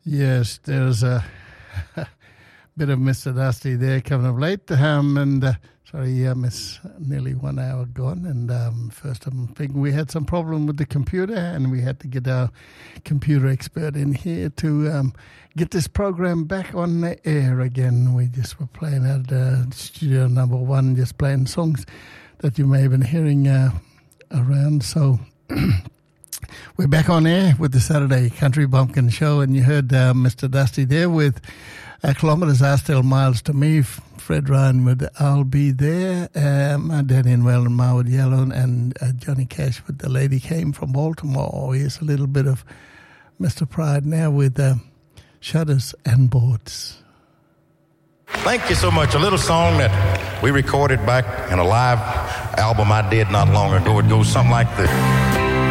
Yes, there's a bit of Mr. Dusty there coming up late. It's nearly 1 hour gone. And first, I'm thinking we had some problem with the computer, and we had to get our computer expert in here to get this program back on the air again. We just were playing at studio number 1, just playing songs that you may have been hearing around. So we're back on air with the Saturday Country Bumpkin Show, and you heard Mr. Dusty there with Kilometres Are Still Miles to Me, Fred Ryan with I'll Be There, Danny and Well and Ma with Yellow, and Johnny Cash with The Lady Came from Baltimore. Here's a little bit of Mr. Pride now with Shutters and Boards. Thank you so much. A little song that we recorded back in a live album I did not long ago. It goes something like this.